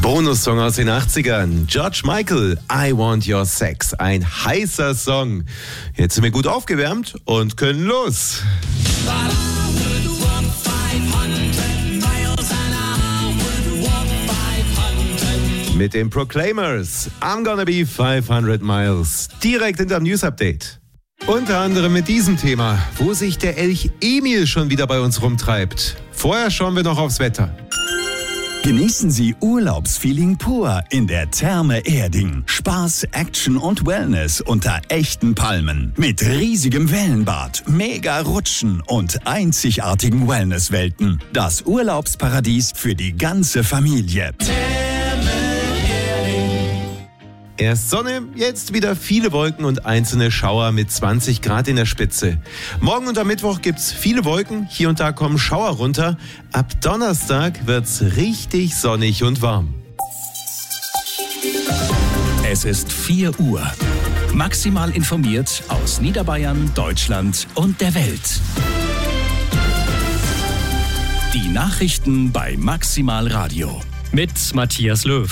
Bonussong aus den 80ern. George Michael, I Want Your Sex. Ein heißer Song. Jetzt sind wir gut aufgewärmt und können los. Mit den Proclaimers. I'm gonna be 500 miles. Direkt hinterm News-Update. Unter anderem mit diesem Thema, wo sich der Elch Emil schon wieder bei uns rumtreibt. Vorher schauen wir noch aufs Wetter. Genießen Sie Urlaubsfeeling pur in der Therme Erding. Spaß, Action und Wellness unter echten Palmen. Mit riesigem Wellenbad, mega Rutschen und einzigartigen Wellnesswelten. Das Urlaubsparadies für die ganze Familie. Erst Sonne, jetzt wieder viele Wolken und einzelne Schauer mit 20 Grad in der Spitze. Morgen und am Mittwoch gibt's viele Wolken, hier und da kommen Schauer runter. Ab Donnerstag wird's richtig sonnig und warm. Es ist 4 Uhr. Maximal informiert aus Niederbayern, Deutschland und der Welt. Die Nachrichten bei Maximal Radio. Mit Matthias Löw.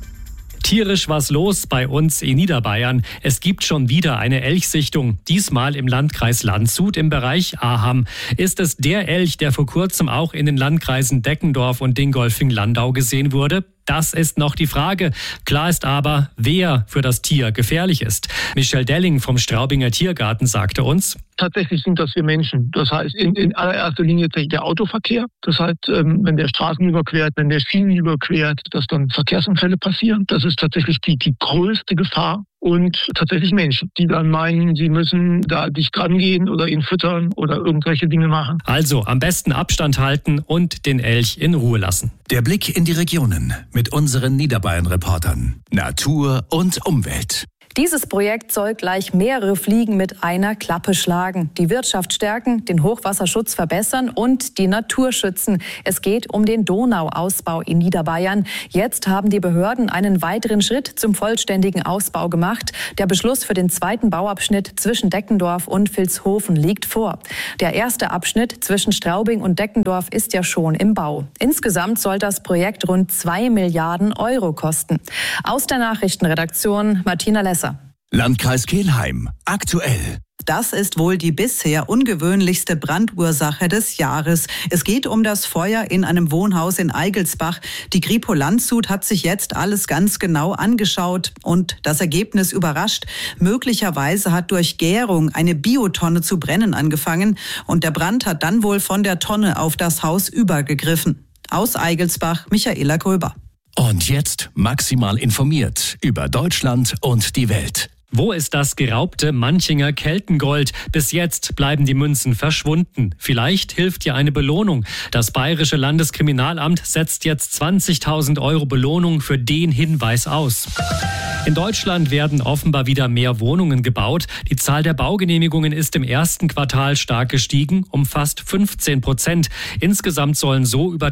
Tierisch was los bei uns in Niederbayern. Es gibt schon wieder eine Elchsichtung. Diesmal im Landkreis Landshut im Bereich Aham. Ist es der Elch, der vor kurzem auch in den Landkreisen Deckendorf und Dingolfing-Landau gesehen wurde? Das ist noch die Frage. Klar ist aber, wer für das Tier gefährlich ist. Michelle Delling vom Straubinger Tiergarten sagte uns: Tatsächlich sind das wir Menschen. Das heißt in allererster Linie der Autoverkehr. Das heißt, wenn der Straßen überquert, wenn der Schienen überquert, dass dann Verkehrsunfälle passieren. Das ist tatsächlich die größte Gefahr. Und tatsächlich Menschen, die dann meinen, sie müssen da dicht rangehen oder ihn füttern oder irgendwelche Dinge machen. Also am besten Abstand halten und den Elch in Ruhe lassen. Der Blick in die Regionen mit unseren Niederbayern-Reportern. Natur und Umwelt. Dieses Projekt soll gleich mehrere Fliegen mit einer Klappe schlagen. Die Wirtschaft stärken, den Hochwasserschutz verbessern und die Natur schützen. Es geht um den Donauausbau in Niederbayern. Jetzt haben die Behörden einen weiteren Schritt zum vollständigen Ausbau gemacht. Der Beschluss für den zweiten Bauabschnitt zwischen Deckendorf und Vilshofen liegt vor. Der erste Abschnitt zwischen Straubing und Deckendorf ist ja schon im Bau. Insgesamt soll das Projekt rund 2 Milliarden Euro kosten. Aus der Nachrichtenredaktion Martina Lesser. Landkreis Kelheim. Aktuell. Das ist wohl die bisher ungewöhnlichste Brandursache des Jahres. Es geht um das Feuer in einem Wohnhaus in Eigelsbach. Die Kripo Landshut hat sich jetzt alles ganz genau angeschaut und das Ergebnis überrascht. Möglicherweise hat durch Gärung eine Biotonne zu brennen angefangen und der Brand hat dann wohl von der Tonne auf das Haus übergegriffen. Aus Eigelsbach, Michaela Gröber. Und jetzt maximal informiert über Deutschland und die Welt. Wo ist das geraubte Manchinger Keltengold? Bis jetzt bleiben die Münzen verschwunden. Vielleicht hilft ja eine Belohnung. Das Bayerische Landeskriminalamt setzt jetzt 20.000 Euro Belohnung für den Hinweis aus. In Deutschland werden offenbar wieder mehr Wohnungen gebaut. Die Zahl der Baugenehmigungen ist im ersten Quartal stark gestiegen, um fast 15%. Insgesamt sollen so über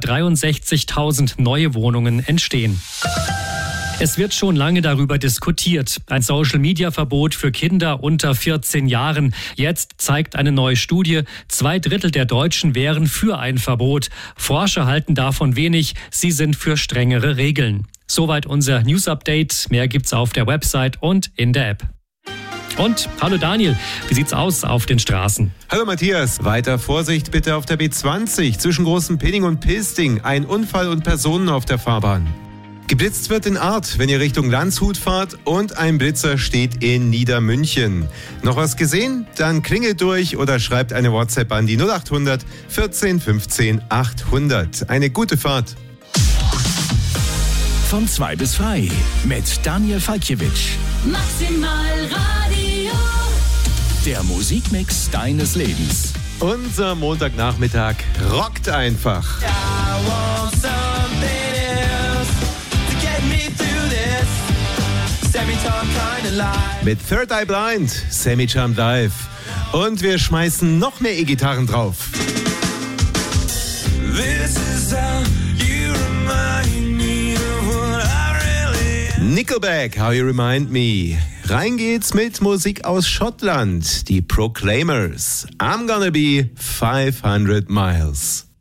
63.000 neue Wohnungen entstehen. Es wird schon lange darüber diskutiert. Ein Social-Media-Verbot für Kinder unter 14 Jahren. Jetzt zeigt eine neue Studie, 2/3 der Deutschen wären für ein Verbot. Forscher halten davon wenig. Sie sind für strengere Regeln. Soweit unser News-Update. Mehr gibt's auf der Website und in der App. Und, hallo Daniel, wie sieht's aus auf den Straßen? Hallo Matthias, weiter Vorsicht bitte auf der B20 zwischen Großen Pinning und Pilsting. Ein Unfall und Personen auf der Fahrbahn. Geblitzt wird in Arth, wenn ihr Richtung Landshut fahrt, und ein Blitzer steht in Niedermünchen. Noch was gesehen? Dann klingelt durch oder schreibt eine WhatsApp an die 0800 14 15 800. Eine gute Fahrt. Von 2 bis 3 mit Daniel Falkiewicz. Maximal Radio. Der Musikmix deines Lebens. Unser Montagnachmittag rockt einfach. Mit Third Eye Blind, Semi Charmed Live. Und wir schmeißen noch mehr E-Gitarren drauf. Nickelback, How You Remind Me. Rein geht's mit Musik aus Schottland, die Proclaimers. I'm gonna be 500 miles.